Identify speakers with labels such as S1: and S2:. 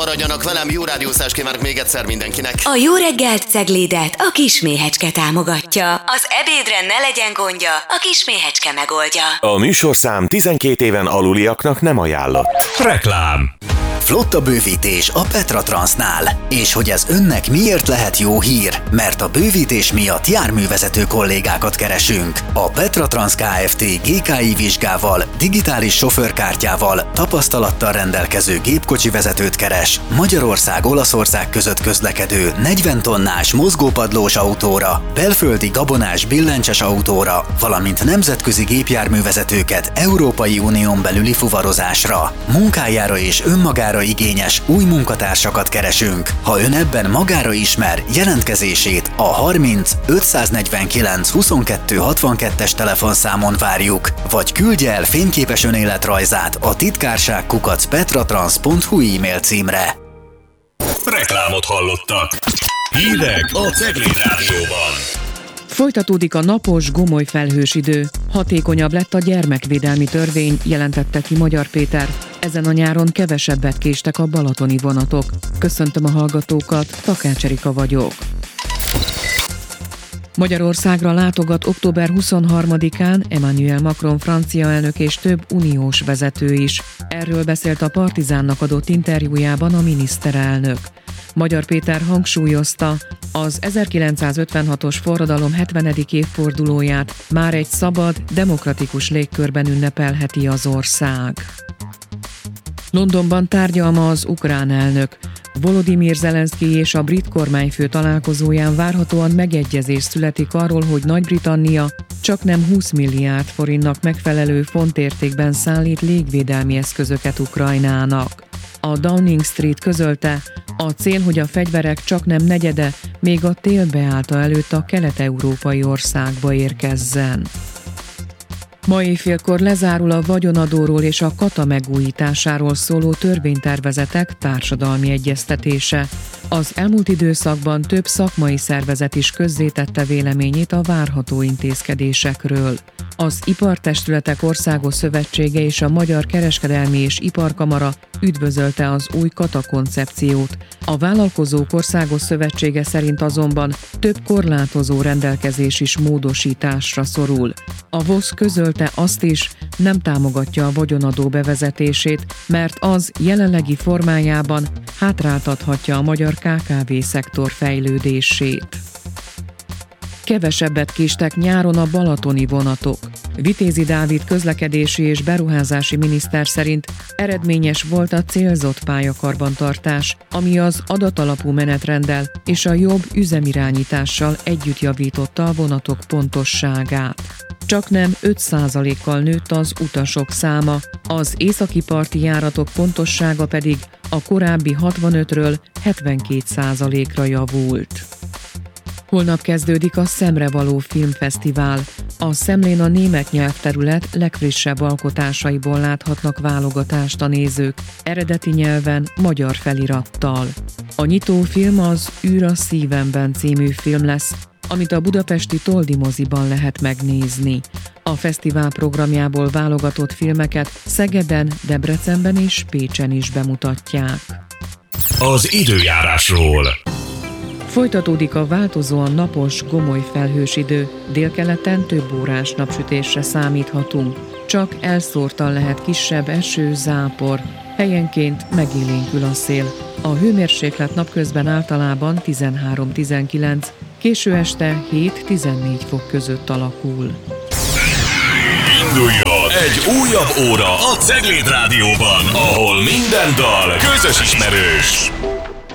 S1: Maradjanak velem, jó rádiózást kívánok még egyszer mindenkinek.
S2: A Jó reggelt Ceglédet a Kisméhecske támogatja. Az ebédre ne legyen gondja, a Kisméhecske megoldja.
S3: A műsorszám 12 éven aluliaknak nem ajánlott.
S4: Reklám.
S5: Flotta bővítés a Petra Transnál. És hogy ez önnek miért lehet jó hír? Mert a bővítés miatt járművezető kollégákat keresünk. A Petra Trans Kft. GKI vizsgával, digitális sofőrkártyával, tapasztalattal rendelkező gépkocsi vezetőt keres. Magyarország-Olaszország között közlekedő 40 tonnás mozgópadlós autóra, belföldi gabonás billentyes autóra, valamint nemzetközi gépjárművezetőket Európai Unión belüli fuvarozásra. Munkájára és önmagára igényes új munkatársakat keresünk. Ha ön ebben magára ismer, jelentkezését a 30 549 22 62-es telefonszámon várjuk, vagy küldje el fényképes önéletrajzát a titkárság@petratrans.hu e-mail címre.
S4: Reklámot hallottak. Hírek a Cegléd Rádióban.
S6: Folytatódik a napos, gomoly felhős idő. Hatékonyabb lett a gyermekvédelmi törvény, jelentette ki Magyar Péter. Ezen a nyáron kevesebbet késtek a balatoni vonatok. Köszöntöm a hallgatókat, Takács Erika vagyok. Magyarországra látogat október 23-án Emmanuel Macron francia elnök és több uniós vezető is. Erről beszélt a Partizánnak adott interjújában a miniszterelnök. Magyar Péter hangsúlyozta, az 1956-os forradalom 70. évfordulóját már egy szabad, demokratikus légkörben ünnepelheti az ország. Londonban tárgyal ma az ukrán elnök. Volodymyr Zelenszky és a brit kormányfő találkozóján várhatóan megegyezés születik arról, hogy Nagy-Britannia csaknem 20 milliárd forintnak megfelelő fontértékben szállít légvédelmi eszközöket Ukrajnának. A Downing Street közölte, a cél, hogy a fegyverek csaknem negyede még a tél beállta előtt a kelet-európai országba érkezzen. Ma éjfélkor lezárul a vagyonadóról és a kata megújításáról szóló törvénytervezetek társadalmi egyeztetése. Az elmúlt időszakban több szakmai szervezet is közzétette véleményét a várható intézkedésekről. Az Ipartestületek Országos Szövetsége és a Magyar Kereskedelmi és Iparkamara üdvözölte az új kata koncepciót. A Vállalkozók Országos Szövetsége szerint azonban több korlátozó rendelkezés is módosításra szorul. A VOSZ közölte azt is, nem támogatja a vagyonadó bevezetését, mert az jelenlegi formájában hátráltathatja a magyar KKV-szektor fejlődését. Kevesebbet késtek nyáron a balatoni vonatok. Vitézi Dávid közlekedési és beruházási miniszter szerint eredményes volt a célzott pályakarbantartás, ami az adatalapú menetrenddel és a jobb üzemirányítással együtt javította a vonatok pontosságát. Csaknem 5%-kal nőtt az utasok száma, az északi parti járatok pontossága pedig a korábbi 65-ről 72%-ra javult. Holnap kezdődik a Szemrevaló Filmfesztivál. A Szemlén a német nyelvterület legfrissebb alkotásaiból láthatnak válogatást a nézők, eredeti nyelven, magyar felirattal. A nyitófilm az Űr a szívemben című film lesz, amit a budapesti Toldi moziban lehet megnézni. A fesztivál programjából válogatott filmeket Szegeden, Debrecenben és Pécsen is bemutatják.
S4: Az időjárásról.
S6: Folytatódik a változóan napos, gomoly felhős idő, délkeleten több órás napsütésre számíthatunk. Csak elszórtan lehet kisebb eső, zápor, helyenként megélénkül a szél. A hőmérséklet napközben általában 13-19, késő este 7-14 fok között alakul.
S4: Induljon egy újabb óra a Cegléd Rádióban, ahol minden dal közös ismerős.